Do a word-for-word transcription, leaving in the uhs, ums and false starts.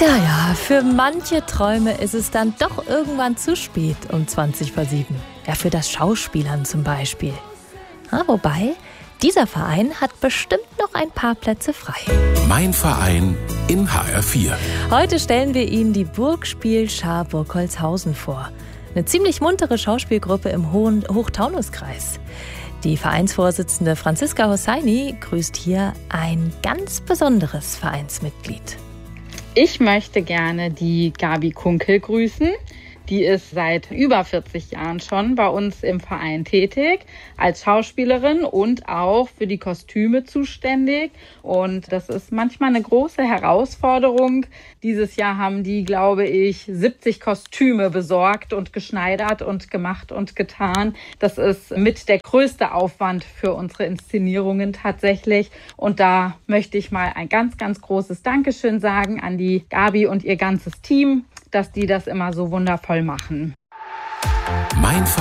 Tja, ja, für manche Träume ist es dann doch irgendwann zu spät um zwanzig vor sieben. Ja, für das Schauspielern zum Beispiel. Ja, wobei, dieser Verein hat bestimmt noch ein paar Plätze frei. Mein Verein in H R vier. Heute stellen wir Ihnen die Burgspiel Schar Burgholzhausen vor. Eine ziemlich muntere Schauspielgruppe im Hohen Hochtaunuskreis. Die Vereinsvorsitzende Franziska Hosseini grüßt hier ein ganz besonderes Vereinsmitglied. Ich möchte gerne die Gabi Kunkel grüßen. Die ist seit über vierzig Jahren schon bei uns im Verein tätig, als Schauspielerin und auch für die Kostüme zuständig. Und das ist manchmal eine große Herausforderung. Dieses Jahr haben die, glaube ich, siebzig Kostüme besorgt und geschneidert und gemacht und getan. Das ist mit der größte Aufwand für unsere Inszenierungen tatsächlich. Und da möchte ich mal ein ganz, ganz großes Dankeschön sagen an die Gabi und ihr ganzes Team, dass die das immer so wundervoll machen. Mein